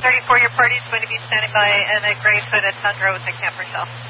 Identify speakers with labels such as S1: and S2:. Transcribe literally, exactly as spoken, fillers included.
S1: thirty-four, your party is going to be standing by in a gray hooded Tundra with a camper shell.